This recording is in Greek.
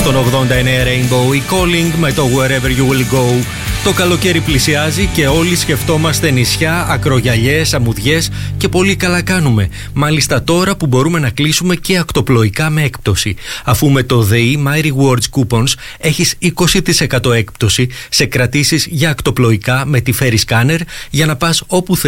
στον 89 Rainbow, η Calling με το Wherever You Will Go. Το καλοκαίρι πλησιάζει και όλοι σκεφτόμαστε νησιά, ακρογιαλιές, αμμουδιές και πολύ καλά κάνουμε. Μάλιστα τώρα που μπορούμε να κλείσουμε και ακτοπλοϊκά με έκπτωση. Αφού με το ΔΕΗ My Rewards Coupons έχεις 20% έκπτωση σε κρατήσεις για ακτοπλοϊκά με τη Ferry Scanner για να πας όπου